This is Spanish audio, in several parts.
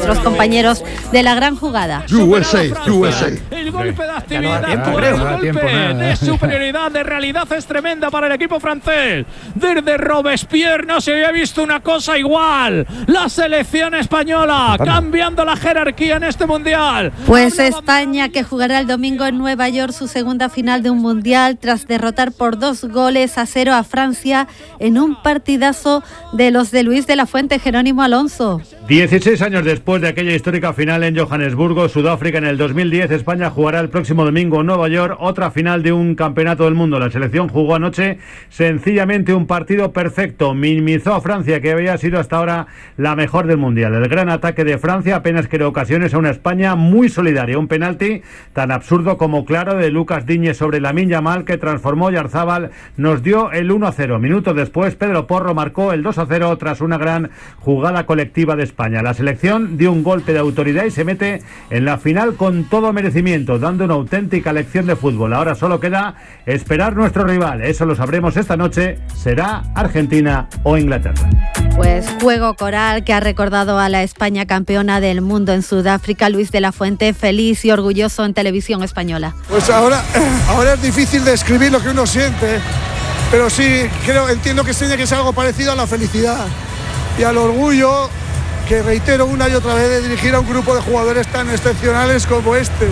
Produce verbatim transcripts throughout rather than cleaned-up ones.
nuestros compañeros de La Gran Jugada. U S A, U S A. El golpe de actividad, no tiempo, el creo, golpe no tiempo, de superioridad, de realidad es tremenda para el equipo francés. Desde Robespierre no se había visto una cosa igual. La selección española cambiando la jerarquía en este mundial. Pues España, que jugará el domingo en Nueva York su segunda final de un mundial tras derrotar por dos goles a cero a Francia en un partidazo de los de Luis de la Fuente. Jerónimo Alonso. dieciséis años después de aquella histórica final en Johannesburgo, Sudáfrica, en el dos mil diez, España jugará el próximo domingo en Nueva York otra final de un campeonato del mundo. La selección jugó anoche sencillamente un partido perfecto, minimizó a Francia, que había sido hasta ahora la mejor del mundial. El gran ataque de Francia apenas creó ocasiones a una España muy solidaria. Un penalti tan absurdo como claro de Lucas Digne sobre Lamine Yamal, que transformó Yarzábal, nos dio el uno a cero. Minutos después, Pedro Porro marcó el dos a cero tras una gran jugada colectiva de España. La selección dio un golpe de autoridad y se mete en la final con todo merecimiento, dando una auténtica lección de fútbol. Ahora solo queda esperar nuestro rival. Eso lo sabremos esta noche. Será Argentina o Inglaterra. Pues juego coral que ha recordado a la España campeona del mundo en Sudáfrica. Luis de la Fuente, feliz y orgulloso en televisión española. Pues ahora, ahora es difícil describir lo que uno siente, pero sí creo, entiendo que tiene que ser algo parecido a la felicidad y al orgullo, que reitero una y otra vez, de dirigir a un grupo de jugadores tan excepcionales como este.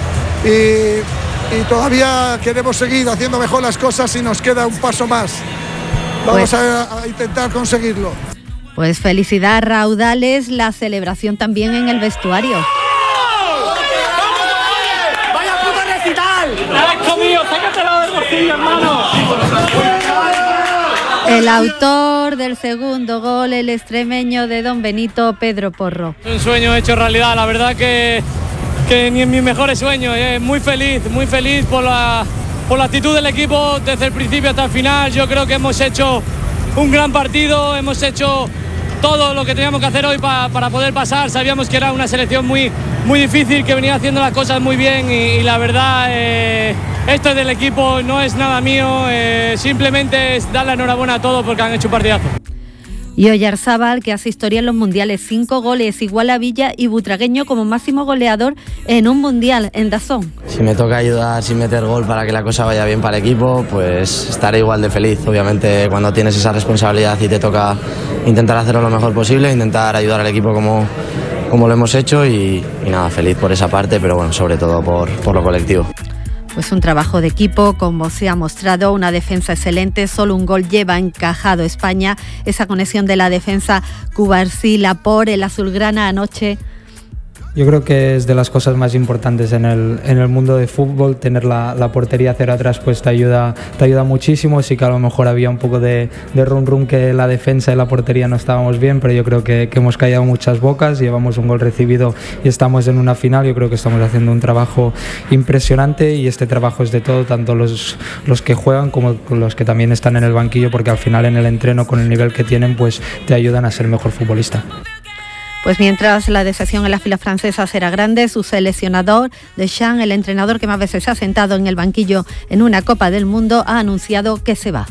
Y, y todavía queremos seguir haciendo mejor las cosas y nos queda un paso más. Vamos pues, a, a intentar conseguirlo. Pues felicidad, raudales, la celebración también en el vestuario. ¡Vaya puta recital! ¡Alex mío, sácatelo del bolsillo, hermano! El autor del segundo gol, el extremeño de Don Benito, Pedro Porro. Un sueño hecho realidad, la verdad que, que ni en mis mejores sueños. Eh, muy feliz, muy feliz por la, por la actitud del equipo desde el principio hasta el final. Yo creo que hemos hecho un gran partido, hemos hecho todo lo que teníamos que hacer hoy pa, para poder pasar. Sabíamos que era una selección muy, muy difícil, que venía haciendo las cosas muy bien y, y la verdad... Eh, Esto es del equipo, no es nada mío, eh, simplemente es dar la enhorabuena a todos porque han hecho un partidazo. Y Oyarzábal, que hace historia en los mundiales, cinco goles, igual a Villa y Butragueño como máximo goleador en un mundial en Dazón. Si me toca ayudar sin meter gol para que la cosa vaya bien para el equipo, pues estaré igual de feliz. Obviamente cuando tienes esa responsabilidad y te toca intentar hacerlo lo mejor posible, intentar ayudar al equipo como, como lo hemos hecho y, y nada, feliz por esa parte, pero bueno, sobre todo por, por lo colectivo. Pues un trabajo de equipo, como se ha mostrado, una defensa excelente, solo un gol lleva encajado España, esa conexión de la defensa Cubarsí, por el azulgrana anoche. Yo creo que es de las cosas más importantes en el, en el mundo de fútbol, tener la, la portería cero atrás pues te ayuda, te ayuda muchísimo. Sí que a lo mejor había un poco de, de rum rum que la defensa y la portería no estábamos bien, pero yo creo que, que hemos callado muchas bocas, llevamos un gol recibido y estamos en una final. Yo creo que estamos haciendo un trabajo impresionante y este trabajo es de todo, tanto los, los que juegan como los que también están en el banquillo, porque al final en el entreno con el nivel que tienen pues te ayudan a ser mejor futbolista. Pues mientras la decepción en la fila francesa será grande, su seleccionador, Deschamps, el entrenador que más veces se ha sentado en el banquillo en una Copa del Mundo, ha anunciado que se va.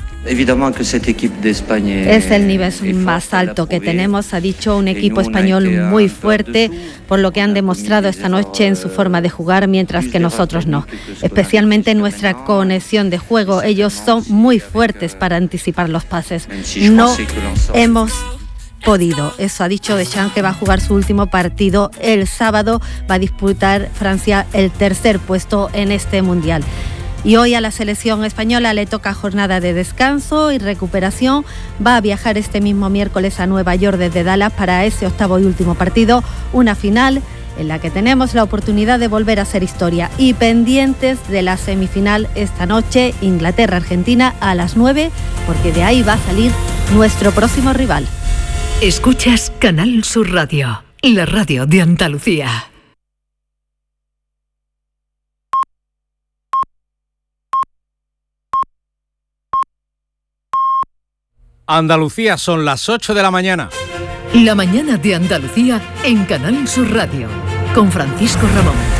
Es el nivel más alto que tenemos, ha dicho, un equipo español muy fuerte, por lo que han demostrado esta noche en su forma de jugar, mientras que nosotros no. Especialmente en nuestra conexión de juego, ellos son muy fuertes para anticipar los pases. No hemos podido. Eso ha dicho Deschamps, que va a jugar su último partido el sábado. Va a disputar Francia el tercer puesto en este mundial. Y hoy a la selección española le toca jornada de descanso y recuperación. Va a viajar este mismo miércoles a Nueva York desde Dallas para ese octavo y último partido, una final en la que tenemos la oportunidad de volver a hacer historia. Y pendientes de la semifinal esta noche, Inglaterra-Argentina a las nueve, porque de ahí va a salir nuestro próximo rival. Escuchas Canal Sur Radio, la radio de Andalucía. Andalucía, son las ocho de la mañana. La mañana de Andalucía en Canal Sur Radio, con Francisco Ramón.